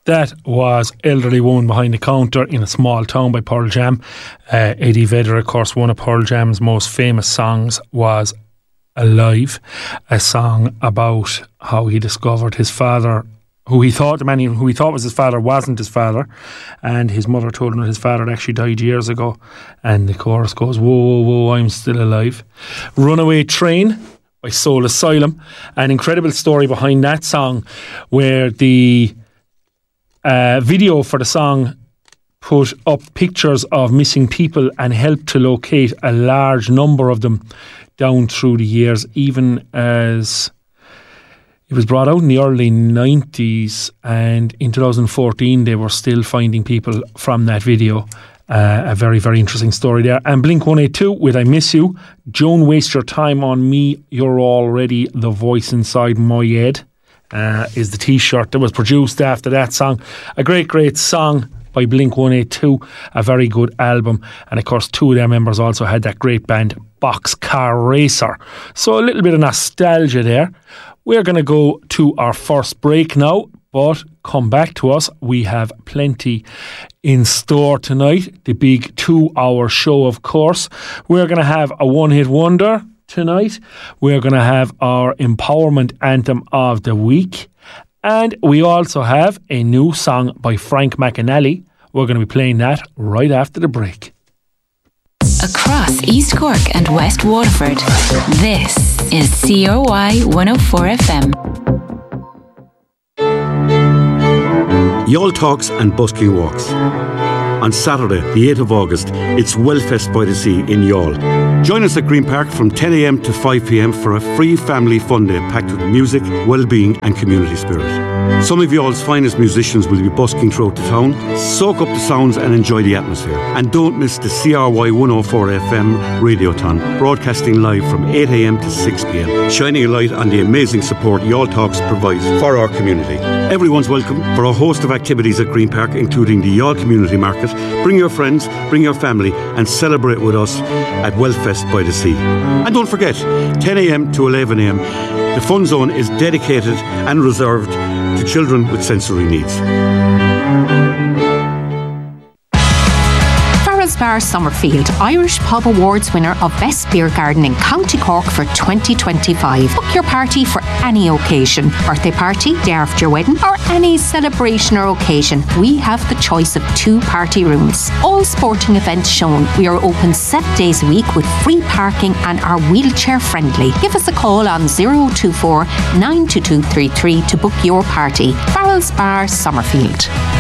That was Elderly Woman Behind the Counter in a Small Town by Pearl Jam. Eddie Vedder, of course, one of Pearl Jam's most famous songs was Alive, a song about how he discovered his father, who he thought was his father wasn't his father, and his mother told him that his father had actually died years ago. And the chorus goes, whoa, whoa, whoa, I'm still alive. Runaway Train by Soul Asylum. An incredible story behind that song, where the video for the song put up pictures of missing people and helped to locate a large number of them down through the years, even as it was brought out in the early 90s, and in 2014 they were still finding people from that video. A very, very interesting story there. And Blink-182 with I Miss You. Don't waste your time on me, you're already the voice inside my head, is the t-shirt that was produced after that song. A great, great song by Blink-182, a very good album. And of course, two of their members also had that great band Boxcar Racer. So a little bit of nostalgia there. We're going to go to our first break now, but come back to us. We have plenty in store tonight. The big 2-hour show, of course. We're going to have a one-hit wonder tonight. We're going to have our empowerment anthem of the week. And we also have a new song by Frank McAnally. We're going to be playing that right after the break. Across East Cork and West Waterford, this is CRY 104 FM. Youll Talks and Busking Walks. On Saturday, the 8th of August, it's Wellfest by the Sea in Youghal. Join us at Green Park from 10 a.m. to 5 p.m. for a free family fun day packed with music, well-being and community spirit. Some of Youghall's finest musicians will be busking throughout the town. Soak up the sounds and enjoy the atmosphere. And don't miss the CRY 104 FM Radiothon, broadcasting live from 8 a.m. to 6 p.m, shining a light on the amazing support Youghal Talks provides for our community. Everyone's welcome for a host of activities at Green Park, including the Youghal Community Market. Bring your friends, bring your family and celebrate with us at Wellfest by the Sea. And don't forget, 10 a.m. to 11 a.m, the Fun Zone is dedicated and reserved to children with sensory needs. Bar Summerfield, Irish Pub Awards winner of Best Beer Garden in County Cork for 2025. Book your party for any occasion, birthday party, day after your wedding, or any celebration or occasion. We have the choice of 2 party rooms. All sporting events shown. We are open 7 days a week with free parking and are wheelchair friendly. Give us a call on 024 92233 to book your party. Farrell's Bar Summerfield.